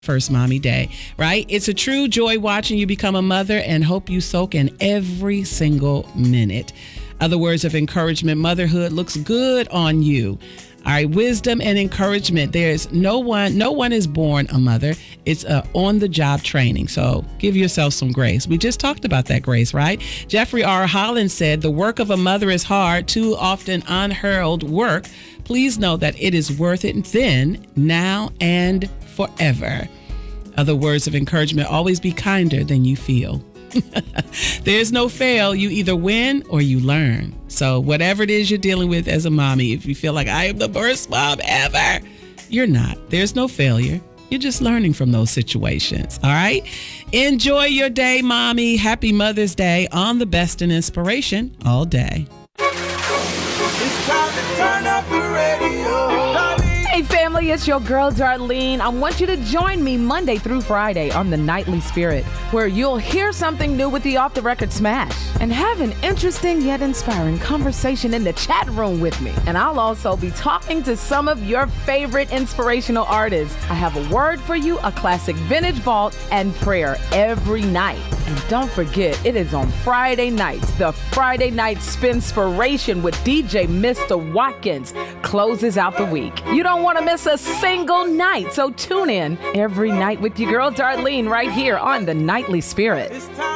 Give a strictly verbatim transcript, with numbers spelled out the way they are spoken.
First Mommy Day, right? It's a true joy watching you become a mother and hope you soak in every single minute. Other words of encouragement, motherhood looks good on you. All right, wisdom and encouragement. There's no one, no one is born a mother. It's a on-the-job training. So give yourself some grace. We just talked about that grace, right? Jeffrey R. Holland said, the work of a mother is hard, too often unheralded work. Please know that it is worth it then, now, and forever. Other words of encouragement, always be kinder than you feel. There's no fail. You either win or you learn. So whatever it is you're dealing with as a mommy, if you feel like I am the worst mom ever, you're not. There's no failure. You're just learning from those situations. All right. Enjoy your day, mommy. Happy Mother's Day on the best in inspiration all day. It's time to turn up the radio. Hey family, it's your girl Darlene. I want you to join me Monday through Friday on the Nightly Spirit, where you'll hear something new with the Off the Record Smash and have an interesting yet inspiring conversation in the chat room with me. And I'll also be talking to some of your favorite inspirational artists. I have a word for you, a classic vintage vault, and prayer every night. And don't forget, it is on Friday nights. The Friday Night Spinspiration with D J Mister Watkins closes out the week. You don't want to miss a single night, so tune in every night with your girl Darlene right here on the Nightly Spirit. It's time